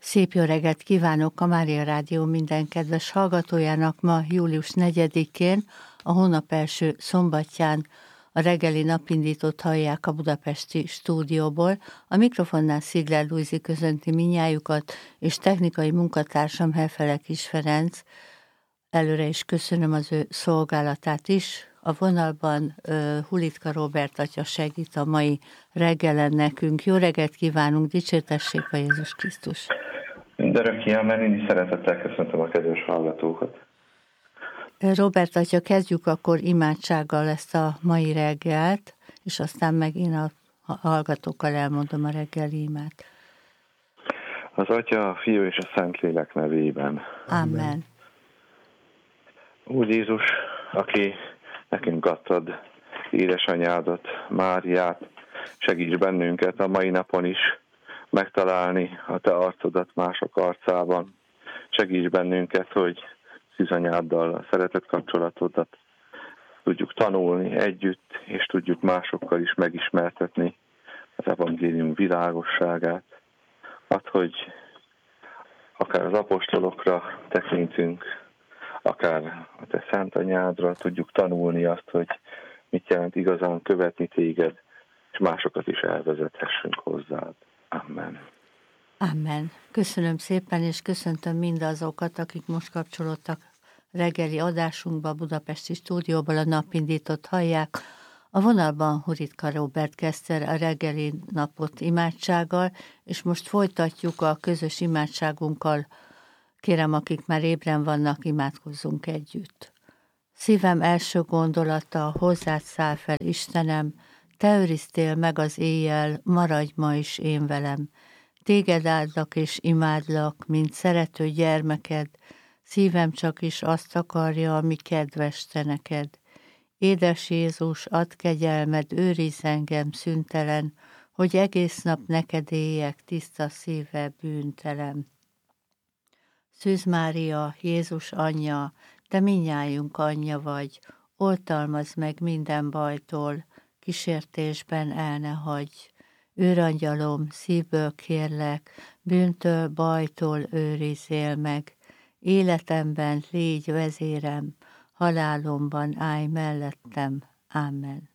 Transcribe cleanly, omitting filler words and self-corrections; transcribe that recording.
Szép jó reggelt kívánok a Mária Rádió minden kedves hallgatójának ma július 4-én, a hónap első szombatján a reggeli napindítót hallják a budapesti stúdióból. A mikrofonnál Szigler Lujzi köszönti minnyájukat, és technikai munkatársam Hefele Kis Ferenc. Előre is köszönöm az ő szolgálatát is. A vonalban Hulitka Róbert atya segít a mai reggelen nekünk. Jó reggelt kívánunk, dicsértessék a Jézus Krisztus! Mindörökké, amen, én is szeretettel köszöntöm a kedves hallgatókat. Róbert atya, kezdjük akkor imádsággal ezt a mai reggelt, és aztán meg én a hallgatókkal elmondom a reggeli imát. Az Atya, a Fiú és a Szentlélek nevében. Amen. Úr Jézus, aki nekünk adtad édesanyádat, Máriát, segíts bennünket a mai napon is megtalálni a te arcodat mások arcában. Segíts bennünket, hogy szűzanyáddal a szeretet kapcsolatodat tudjuk tanulni együtt, és tudjuk másokkal is megismertetni az evangélium világosságát. Add, hogy akár az apostolokra tekintünk, akár a te szent anyádra tudjuk tanulni azt, hogy mit jelent igazán követni téged, és másokat is elvezethessünk hozzád. Amen. Amen. Köszönöm szépen, és köszöntöm mindazokat, akik most kapcsolódtak reggeli adásunkba, a budapesti stúdióból a napindítót hallják. A vonalban Hulitka Róbert kezdte a reggeli napot imádsággal, és most folytatjuk a közös imádságunkkal. Kérem, akik már ébren vannak, imádkozzunk együtt. Szívem első gondolata, hozzád száll fel, Istenem, te őriztél meg az éjjel, maradj ma is én velem. Téged áldlak és imádlak, mint szerető gyermeked, szívem csak is azt akarja, ami kedves te neked. Édes Jézus, add kegyelmed, őrizz engem szüntelen, hogy egész nap neked éljek, tiszta szíve, bűntelen. Szűz Mária, Jézus anyja, te mindnyájunk anyja vagy, oltalmazd meg minden bajtól, kísértésben el ne hagyj. Őrangyalom, szívből kérlek, bűntől, bajtól őrizzél meg. Életemben légy vezérem, halálomban állj mellettem. Amen.